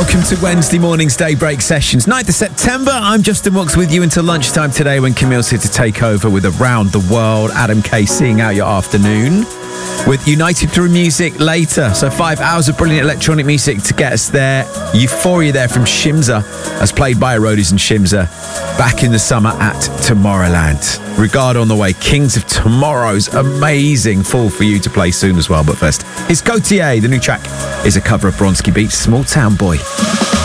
Welcome to Wednesday morning's Daybreak Sessions. 9th of September, I'm Justin Wooks with you until lunchtime today when Camille's here to take over with Around the World. Adam K seeing out your afternoon with United Through Music later. So 5 hours of brilliant electronic music to get us there. Euphoria there from Shimza, as played by Roadies and Shimza, back in the summer at Tomorrowland. Regard on the way. Kings of Tomorrow's amazing Fall for you to play soon as well. But first, it's Gautier. The new track is a cover of Bronski Beats' Small Town Boy.